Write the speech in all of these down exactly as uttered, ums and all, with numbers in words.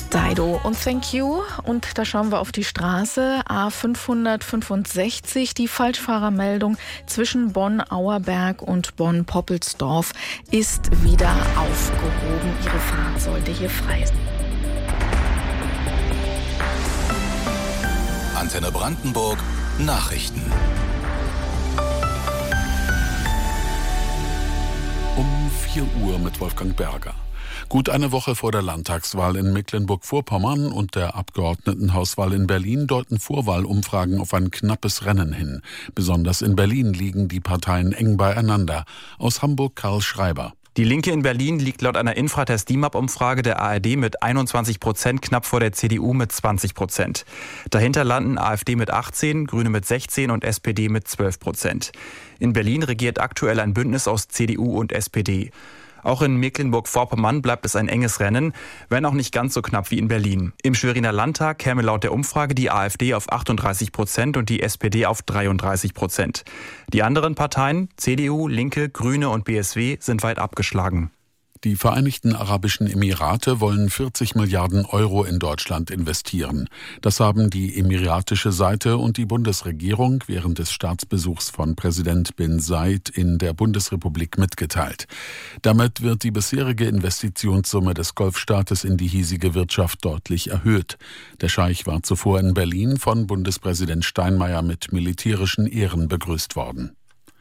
Dido und Thank You. Und da schauen wir auf die Straße A fünfhundertfünfundsechzig. Die Falschfahrermeldung zwischen Bonn-Auerberg und Bonn-Poppelsdorf ist wieder aufgehoben. Ihre Fahrt sollte hier frei sein. Antenne Brandenburg Nachrichten. Um vier Uhr mit Wolfgang Berger. Gut eine Woche vor der Landtagswahl in Mecklenburg-Vorpommern und der Abgeordnetenhauswahl in Berlin deuten Vorwahlumfragen auf ein knappes Rennen hin. Besonders in Berlin liegen die Parteien eng beieinander. Aus Hamburg Karl Schreiber. Die Linke in Berlin liegt laut einer Infratest-D I M A P-Umfrage der A R D mit einundzwanzig Prozent knapp vor der C D U mit zwanzig Prozent. Dahinter landen AfD mit achtzehn, Grüne mit sechzehn und S P D mit zwölf Prozent. In Berlin regiert aktuell ein Bündnis aus C D U und S P D. Auch in Mecklenburg-Vorpommern bleibt es ein enges Rennen, wenn auch nicht ganz so knapp wie in Berlin. Im Schweriner Landtag käme laut der Umfrage die AfD auf achtunddreißig Prozent und die S P D auf dreiunddreißig Prozent. Die anderen Parteien, C D U, Linke, Grüne und B S W, sind weit abgeschlagen. Die Vereinigten Arabischen Emirate wollen vierzig Milliarden Euro in Deutschland investieren. Das haben die emiratische Seite und die Bundesregierung während des Staatsbesuchs von Präsident bin Zayed in der Bundesrepublik mitgeteilt. Damit wird die bisherige Investitionssumme des Golfstaates in die hiesige Wirtschaft deutlich erhöht. Der Scheich war zuvor in Berlin von Bundespräsident Steinmeier mit militärischen Ehren begrüßt worden.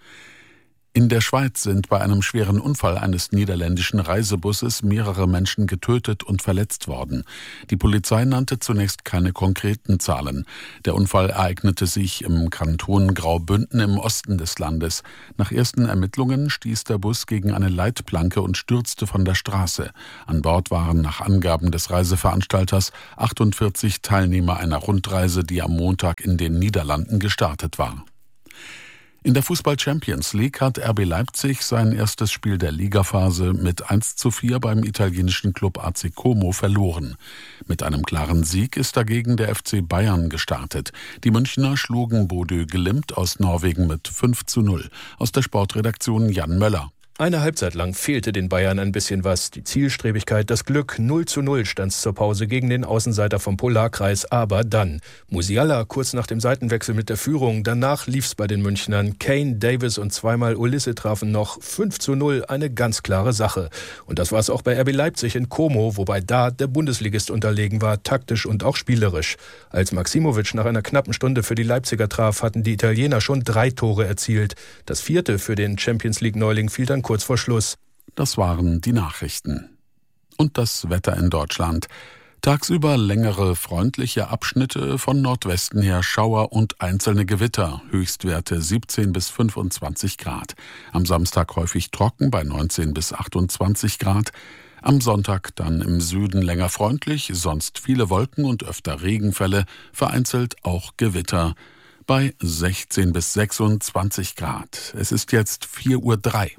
In der Schweiz sind bei einem schweren Unfall eines niederländischen Reisebusses mehrere Menschen getötet und verletzt worden. Die Polizei nannte zunächst keine konkreten Zahlen. Der Unfall ereignete sich im Kanton Graubünden im Osten des Landes. Nach ersten Ermittlungen stieß der Bus gegen eine Leitplanke und stürzte von der Straße. An Bord waren nach Angaben des Reiseveranstalters achtundvierzig Teilnehmer einer Rundreise, die am Montag in den Niederlanden gestartet war. In der Fußball-Champions League hat R B Leipzig sein erstes Spiel der Ligaphase mit eins zu vier beim italienischen Club A C Como verloren. Mit einem klaren Sieg ist dagegen der F C Bayern gestartet. Die Münchner schlugen Bodø Glimt aus Norwegen mit fünf zu null. Aus der Sportredaktion Jan Möller. Eine Halbzeit lang fehlte den Bayern ein bisschen was. Die Zielstrebigkeit, das Glück. null zu null stand's zur Pause gegen den Außenseiter vom Polarkreis. Aber dann Musiala kurz nach dem Seitenwechsel mit der Führung. Danach lief's bei den Münchnern. Kane, Davis und zweimal Ulisse trafen noch. fünf zu null, eine ganz klare Sache. Und das war's auch bei R B Leipzig in Como, wobei da der Bundesligist unterlegen war, taktisch und auch spielerisch. Als Maximovic nach einer knappen Stunde für die Leipziger traf, hatten die Italiener schon drei Tore erzielt. Das vierte für den Champions-League-Neuling fiel dann kurz vor Schluss. Das waren die Nachrichten. Und das Wetter in Deutschland. Tagsüber längere freundliche Abschnitte, von Nordwesten her Schauer und einzelne Gewitter, Höchstwerte siebzehn bis fünfundzwanzig Grad. Am Samstag häufig trocken bei neunzehn bis achtundzwanzig Grad. Am Sonntag dann im Süden länger freundlich, sonst viele Wolken und öfter Regenfälle, vereinzelt auch Gewitter bei sechzehn bis sechsundzwanzig Grad. Es ist jetzt vier Uhr drei.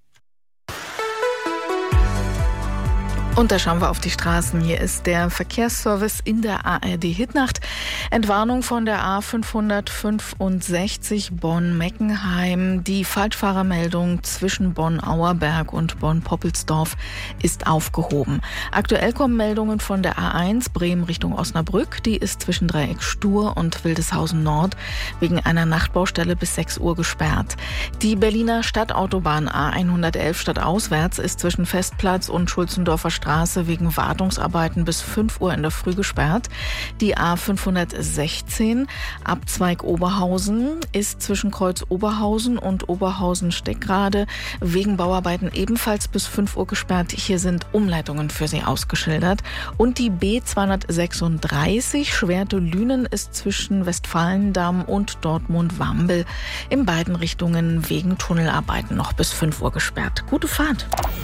Und da schauen wir auf die Straßen. Hier ist der Verkehrsservice in der A R D-Hitnacht. Entwarnung von der A fünfhundertfünfundsechzig Bonn-Meckenheim. Die Falschfahrermeldung zwischen Bonn-Auerberg und Bonn-Poppelsdorf ist aufgehoben. Aktuell kommen Meldungen von der A eins Bremen Richtung Osnabrück. Die ist zwischen Dreieck Stur und Wildeshausen Nord wegen einer Nachtbaustelle bis sechs Uhr gesperrt. Die Berliner Stadtautobahn A hundertelf stadtauswärts ist zwischen Festplatz und Schulzendorfer Straße wegen Wartungsarbeiten bis fünf Uhr in der Früh gesperrt. Die A fünfhundertsechzehn Abzweig Oberhausen ist zwischen Kreuz Oberhausen und Oberhausen-Steckrade wegen Bauarbeiten ebenfalls bis fünf Uhr gesperrt. Hier sind Umleitungen für Sie ausgeschildert. Und die B zweihundertsechsunddreißig Schwerte-Lünen ist zwischen Westfalendamm und Dortmund-Wambel in beiden Richtungen wegen Tunnelarbeiten noch bis fünf Uhr gesperrt. Gute Fahrt!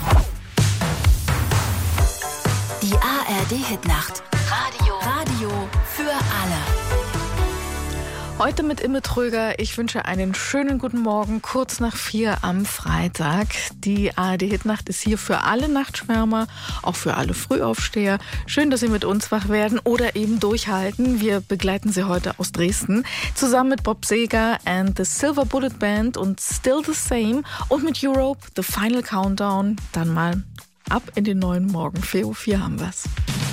Die A R D-Hitnacht. Radio. Radio für alle. Heute mit Imme Tröger. Ich wünsche einen schönen guten Morgen, kurz nach vier am Freitag. Die A R D-Hitnacht ist hier für alle Nachtschwärmer, auch für alle Frühaufsteher. Schön, dass Sie mit uns wach werden oder eben durchhalten. Wir begleiten Sie heute aus Dresden. Zusammen mit Bob Seger and the Silver Bullet Band und Still the Same und mit Europe, The Final Countdown. Dann mal ab in den neuen Morgen. vier Uhr vier haben wir's.